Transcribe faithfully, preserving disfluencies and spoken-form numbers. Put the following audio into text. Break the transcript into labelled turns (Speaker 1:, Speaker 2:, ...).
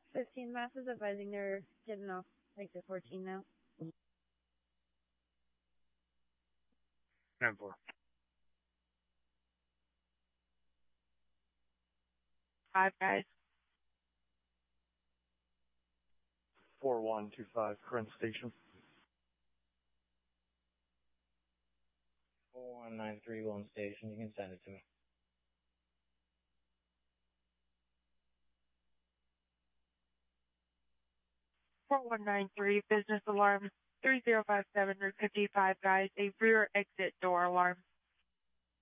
Speaker 1: fifteen masses advising they're getting off exit fourteen now.
Speaker 2: ten four.
Speaker 3: Five guys.
Speaker 4: four one two five, current station.
Speaker 5: four one nine three one station, you can send it to me.
Speaker 3: four one nine three, business alarm three zero five seven, Route fifty-five, guys, a rear exit door alarm.